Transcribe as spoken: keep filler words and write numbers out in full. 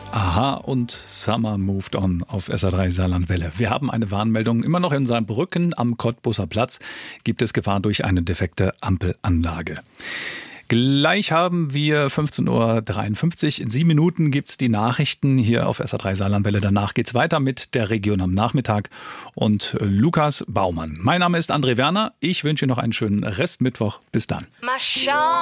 Aha und Summer Moved On auf S R drei Saarlandwelle. Wir haben eine Warnmeldung. Immer noch in Saarbrücken am Cottbuser Platz gibt es Gefahr durch eine defekte Ampelanlage. Gleich haben wir fünfzehn Uhr dreiundfünfzig. In sieben Minuten gibt's die Nachrichten hier auf S R drei Saarlandwelle. Danach geht's weiter mit der Region am Nachmittag und Lukas Baumann. Mein Name ist André Werner. Ich wünsche Ihnen noch einen schönen Restmittwoch. Bis dann.